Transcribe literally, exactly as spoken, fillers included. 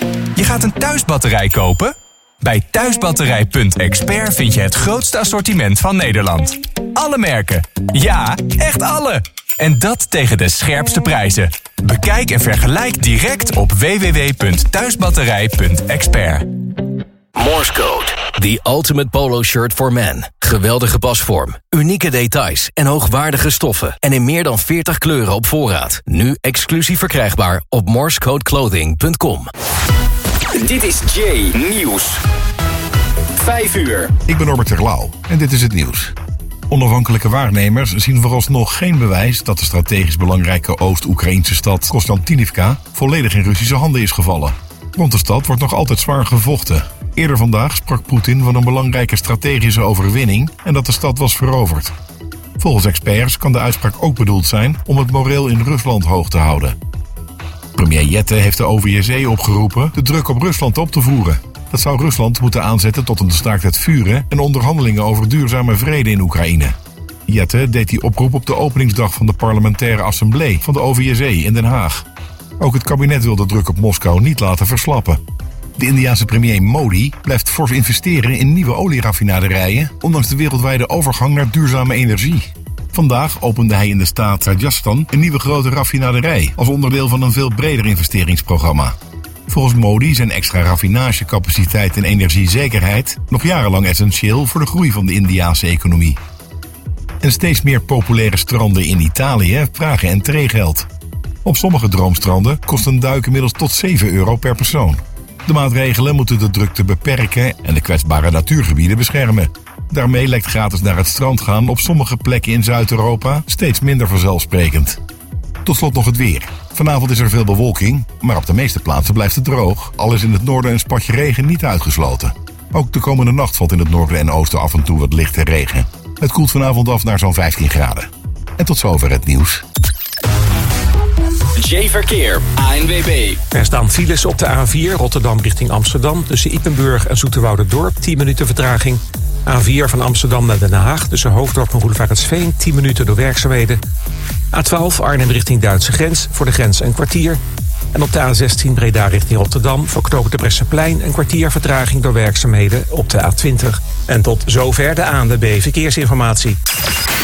Je gaat een thuisbatterij kopen? Bij thuisbatterij punt expert vind je het grootste assortiment van Nederland. Alle merken. Ja, echt alle. En dat tegen de scherpste prijzen. Bekijk en vergelijk direct op w w w punt thuisbatterij punt expert. Morse Code. The ultimate polo shirt for men. Geweldige pasvorm, unieke details en hoogwaardige stoffen. En in meer dan veertig kleuren op voorraad. Nu exclusief verkrijgbaar op morsecodeclothing punt com. Dit is Jay Nieuws. Vijf uur. Ik ben Norbert Terlouw en dit is het nieuws. Onafhankelijke waarnemers zien vooralsnog geen bewijs dat de strategisch belangrijke Oost-Oekraïnse stad Kostantinivka volledig in Russische handen is gevallen. Rond de stad wordt nog altijd zwaar gevochten. Eerder vandaag sprak Poetin van een belangrijke strategische overwinning en dat de stad was veroverd. Volgens experts kan de uitspraak ook bedoeld zijn om het moreel in Rusland hoog te houden. Premier Jette heeft de O V S E opgeroepen de druk op Rusland op te voeren. Dat zou Rusland moeten aanzetten tot een staakt het vuren en onderhandelingen over duurzame vrede in Oekraïne. Jette deed die oproep op de openingsdag van de parlementaire assemblee van de O V S E in Den Haag. Ook het kabinet wil de druk op Moskou niet laten verslappen. De Indiase premier Modi blijft fors investeren in nieuwe olieraffinaderijen, ondanks de wereldwijde overgang naar duurzame energie. Vandaag opende hij in de staat Rajasthan een nieuwe grote raffinaderij als onderdeel van een veel breder investeringsprogramma. Volgens Modi zijn extra raffinagecapaciteit en energiezekerheid nog jarenlang essentieel voor de groei van de Indiase economie. En steeds meer populaire stranden in Italië vragen entreegeld. Op sommige droomstranden kost een duik inmiddels tot zeven euro per persoon. De maatregelen moeten de drukte beperken en de kwetsbare natuurgebieden beschermen. Daarmee lijkt gratis naar het strand gaan op sommige plekken in Zuid-Europa steeds minder vanzelfsprekend. Tot slot nog het weer. Vanavond is er veel bewolking, maar op de meeste plaatsen blijft het droog. Al is in het noorden een spatje regen niet uitgesloten. Ook de komende nacht valt in het noorden en oosten af en toe wat lichte regen. Het koelt vanavond af naar zo'n vijftien graden. En tot zover het nieuws. Jay Verkeer, A N W B. Er staan files op de A vier Rotterdam richting Amsterdam. Tussen Ippenburg en Zoeterwoude-dorp, tien minuten vertraging. A vier van Amsterdam naar Den Haag. Tussen Hoofddorp en Roelevaretsveen, tien minuten door werkzaamheden. A twaalf Arnhem richting Duitse grens. Voor de grens een kwartier. En op de A zestien Breda richting Rotterdam. Voor knooppunt de Bresseplein een kwartier vertraging door werkzaamheden op de A twintig. En tot zover de A N W B Verkeersinformatie.